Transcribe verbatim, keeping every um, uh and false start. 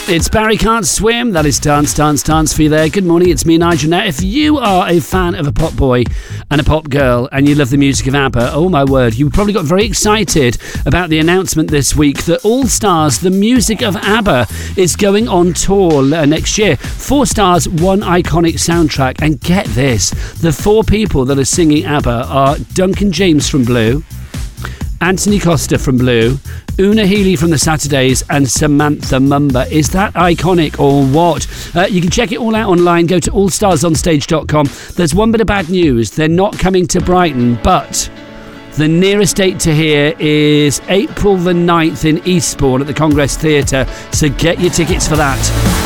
It's Barry Can't Swim. That is Dance, Dance, Dance for you there. Good morning, it's me, Nigel. Now, if you are a fan of a pop boy and a pop girl and you love the music of ABBA, oh my word, you probably got very excited about the announcement this week that All Stars, the music of ABBA, is going on tour next year. Four stars, one iconic soundtrack. And get this, the four people that are singing ABBA are Duncan James from Blue, Anthony Costa from Blue, Una Healy from the Saturdays, and Samantha Mumba. Is that iconic or what? Uh, you can check it all out online. Go to all stars on stage dot com. There's one bit of bad news. They're not coming to Brighton, but the nearest date to here is April the ninth in Eastbourne at the Congress Theatre. So get your tickets for that.